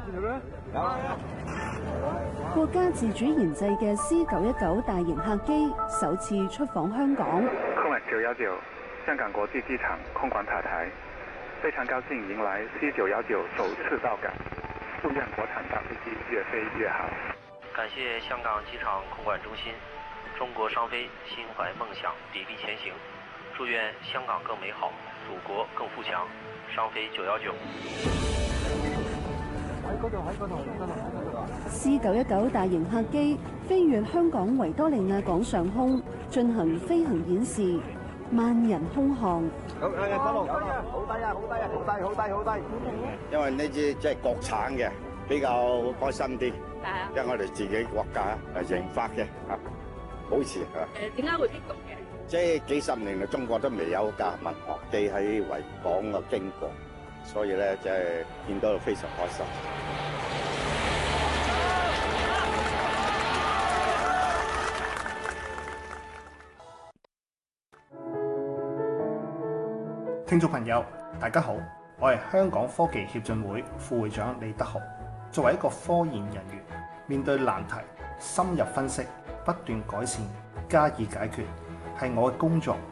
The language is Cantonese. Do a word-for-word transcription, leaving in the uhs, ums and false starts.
國家自主研製嘅 C 九一九大型客機首次出訪香港。 空管九一九香港國際機場空管塔台，非常高興迎來 C 九一九首次到港，祝願國產大飛機越飛越好。 感謝香港機場空管中心，中國商飛心懷夢想，砥礪前行。祝願香港更美好，祖國更富強。商飛九一九。 C 九一九大型客機飛越香港維多利亞港上空，進行飛行演示，萬人空巷。 好，好低啊，好低啊，好低啊，好低，好低，好低。因為呢支即係國產嘅，比較開心啲。因為我哋自己國家誒研發嘅嚇，保持嚇。 誒點解會激動嘅？ 即係幾十年嚟，中國都未有架民航機喺維港嘅經過，所以咧即係見到非常開心。 聽眾朋友，大家好，我係香港科技協進會副會長李德豪。作為一個科研人員，面對難題，深入分析，不斷改善，加以解決，係我嘅工作